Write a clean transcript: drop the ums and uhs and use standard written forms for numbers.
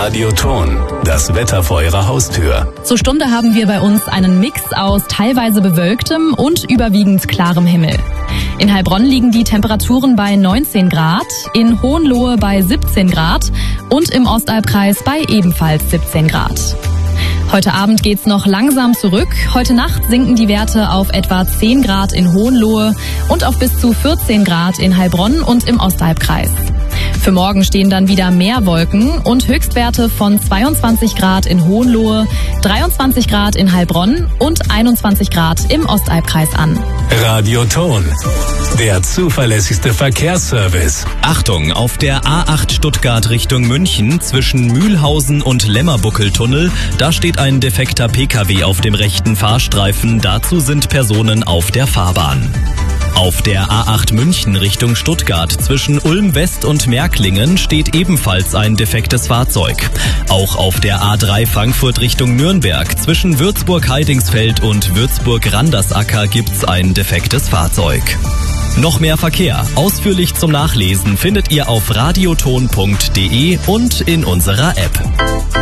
Radioton, das Wetter vor Ihrer Haustür. Zur Stunde haben wir bei uns einen Mix aus teilweise bewölktem und überwiegend klarem Himmel. In Heilbronn liegen die Temperaturen bei 19 Grad, in Hohenlohe bei 17 Grad und im Ostalbkreis bei ebenfalls 17 Grad. Heute Abend geht's noch langsam zurück. Heute Nacht sinken die Werte auf etwa 10 Grad in Hohenlohe und auf bis zu 14 Grad in Heilbronn und im Ostalbkreis. Für morgen stehen dann wieder mehr Wolken und Höchstwerte von 22 Grad in Hohenlohe, 23 Grad in Heilbronn und 21 Grad im Ostalbkreis an. Radioton, der zuverlässigste Verkehrsservice. Achtung, auf der A8 Stuttgart Richtung München zwischen Mühlhausen und Lämmerbuckeltunnel, da steht ein defekter Pkw auf dem rechten Fahrstreifen, dazu sind Personen auf der Fahrbahn. Auf der A8 München Richtung Stuttgart zwischen Ulm West und Märklingen steht ebenfalls ein defektes Fahrzeug. Auch auf der A3 Frankfurt Richtung Nürnberg zwischen Würzburg-Heidingsfeld und Würzburg-Randersacker gibt's ein defektes Fahrzeug. Noch mehr Verkehr, ausführlich zum Nachlesen, findet ihr auf radioton.de und in unserer App.